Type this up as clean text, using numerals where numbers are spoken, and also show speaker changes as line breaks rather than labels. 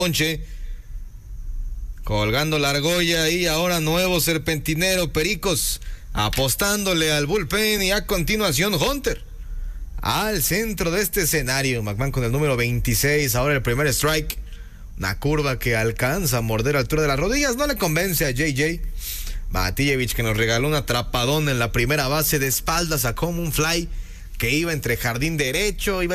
ponche, colgando la argolla y ahora nuevo serpentinero Pericos, apostándole al bullpen y a continuación Hunter al centro de este escenario. McMahon con el número 26, ahora el primer strike, una curva que alcanza a morder a altura de las rodillas, no le convence a JJ Matijevich, que nos regaló un atrapadón en la primera base, de espaldas sacó un fly que iba entre jardín derecho, iba